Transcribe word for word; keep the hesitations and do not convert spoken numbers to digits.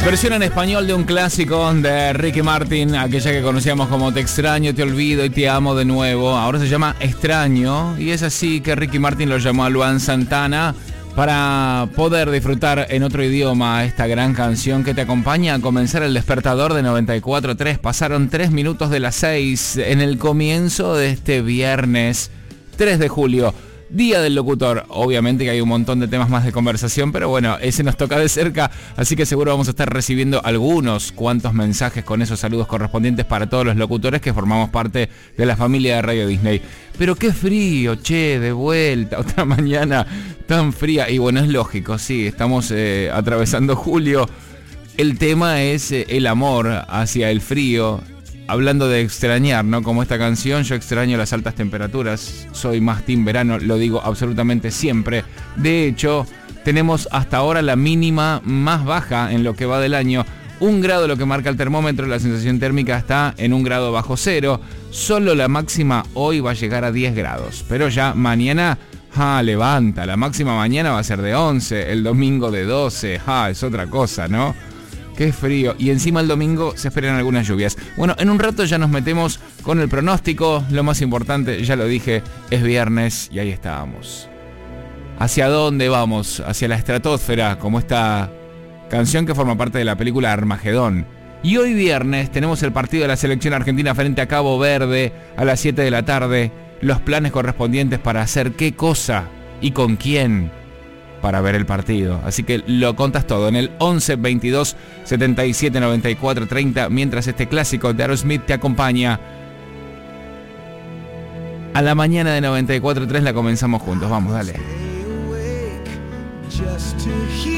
Versión en español de un clásico de Ricky Martin, aquella que conocíamos como Te extraño, te olvido y te amo de nuevo. Ahora se llama Extraño, y es así que Ricky Martin lo llamó a Luan Santana para poder disfrutar en otro idioma esta gran canción que te acompaña a comenzar el despertador de noventa y cuatro punto tres. Pasaron tres minutos de las seis en el comienzo de este viernes tres de julio. Día del locutor. Obviamente que hay un montón de temas más de conversación, pero bueno, ese nos toca de cerca, así que seguro vamos a estar recibiendo algunos cuantos mensajes con esos saludos correspondientes para todos los locutores que formamos parte de la familia de Radio Disney. Pero qué frío, che, de vuelta, otra mañana tan fría. Y bueno, es lógico, sí, estamos eh, atravesando julio. El tema es eh, el amor hacia el frío. Hablando de extrañar, ¿no? Como esta canción, yo extraño las altas temperaturas, soy más team verano, lo digo absolutamente siempre. De hecho, tenemos hasta ahora la mínima más baja en lo que va del año. Un grado lo que marca el termómetro, la sensación térmica está en un grado bajo cero. Solo la máxima hoy va a llegar a diez grados, pero ya mañana, ja, levanta. La máxima mañana va a ser de once, el domingo de doce, ja, es otra cosa, ¿no? Qué frío. Y encima el domingo se esperan algunas lluvias. Bueno, en un rato ya nos metemos con el pronóstico. Lo más importante, ya lo dije, es viernes y ahí estábamos. ¿Hacia dónde vamos? Hacia la estratosfera, como esta canción que forma parte de la película Armagedón. Y hoy viernes tenemos el partido de la selección argentina frente a Cabo Verde a las siete de la tarde. Los planes correspondientes para hacer qué cosa y con quién para ver el partido. Así que lo contas todo en el once veintidós setenta y siete noventa y cuatro treinta, mientras este clásico de Aerosmith te acompaña. A la mañana de noventa y cuatro punto tres la comenzamos juntos. Vamos, dale.